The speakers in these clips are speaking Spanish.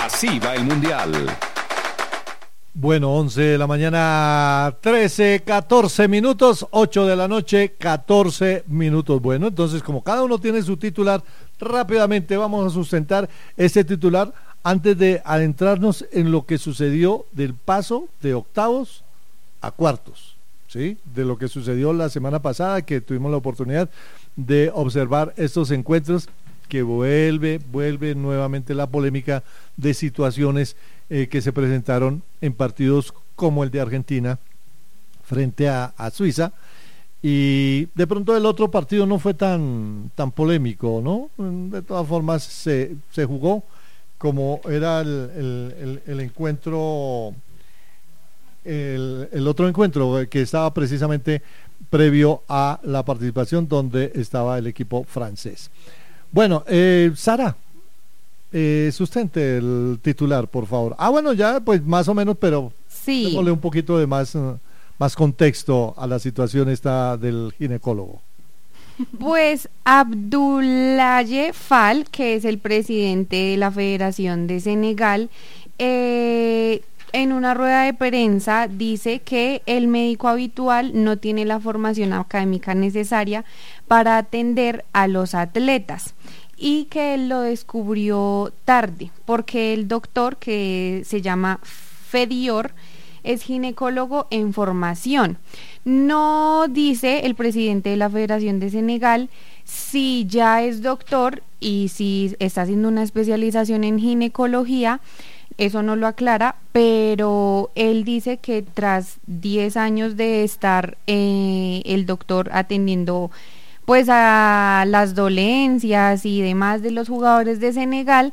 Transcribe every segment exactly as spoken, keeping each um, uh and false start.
Así va el Mundial. Bueno, once de la mañana, trece, catorce minutos, ocho de la noche, catorce minutos. Bueno, entonces como cada uno tiene su titular, rápidamente vamos a sustentar este titular antes de adentrarnos en lo que sucedió del paso de octavos a cuartos, ¿sí? De lo que sucedió la semana pasada, que tuvimos la oportunidad de observar estos encuentros, que vuelve, vuelve nuevamente la polémica de situaciones eh, que se presentaron en partidos como el de Argentina frente a, a Suiza, y de pronto el otro partido no fue tan, tan polémico, ¿no? De todas formas se, se jugó como era el, el, el, el encuentro, el, el otro encuentro que estaba precisamente previo a la participación, donde estaba el equipo francés. Bueno, eh, Sara, eh, sustente el titular, por favor. Ah, bueno, ya, pues más o menos, pero sí, démosle un poquito de más, uh, más contexto a la situación esta del ginecólogo. Pues Abdoulaye Fall, que es el presidente de la Federación de Senegal, eh, en una rueda de prensa dice que el médico habitual no tiene la formación académica necesaria para atender a los atletas y que él lo descubrió tarde, porque el doctor, que se llama Fedior, es ginecólogo en formación. No dice el presidente de la Federación de Senegal si ya es doctor y si está haciendo una especialización en ginecología. Eso no lo aclara, pero él dice que tras diez años de estar eh, el doctor atendiendo pues a las dolencias y demás de los jugadores de Senegal,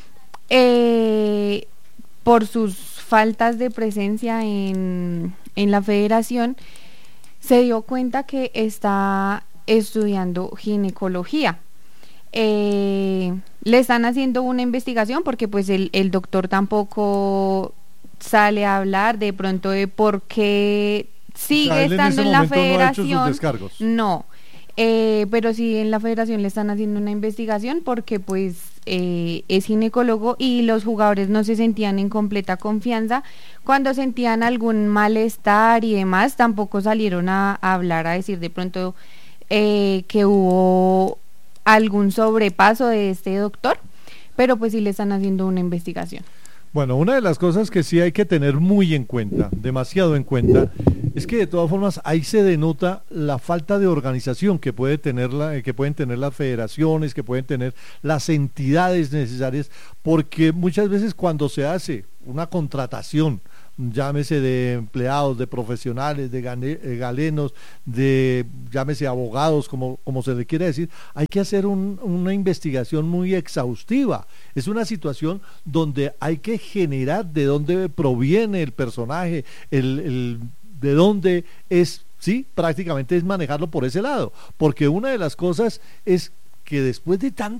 eh, por sus faltas de presencia en, en la federación, se dio cuenta que está estudiando ginecología. Eh, le están haciendo una investigación porque pues el, el doctor tampoco sale a hablar de pronto de por qué sigue, o sea, estando en, en la federación. No ha hecho sus descargos. No, eh, pero sí en la federación le están haciendo una investigación porque pues eh, es ginecólogo y los jugadores no se sentían en completa confianza. Cuando sentían algún malestar y demás, tampoco salieron a, a hablar, a decir de pronto eh, que hubo algún sobrepaso de este doctor, pero pues sí le están haciendo una investigación. Bueno, una de las cosas que sí hay que tener muy en cuenta, demasiado en cuenta, es que de todas formas ahí se denota la falta de organización que puede tener la, que pueden tener las federaciones, que pueden tener las entidades necesarias, porque muchas veces cuando se hace una contratación, llámese de empleados, de profesionales, de gane, eh, galenos, de llámese abogados, como, como se le quiere decir, hay que hacer un, una investigación muy exhaustiva. Es una situación donde hay que generar de dónde proviene el personaje, el, el de dónde es, sí, prácticamente es manejarlo por ese lado, porque una de las cosas es que después de tanto